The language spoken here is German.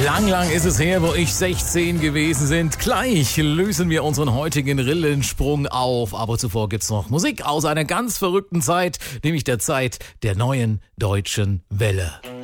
Lang ist es her, wo ich 16 gewesen sind. Gleich lösen wir unseren heutigen Rillensprung auf. Aber zuvor gibt's noch Musik aus einer ganz verrückten Zeit, nämlich der Zeit der neuen deutschen Welle.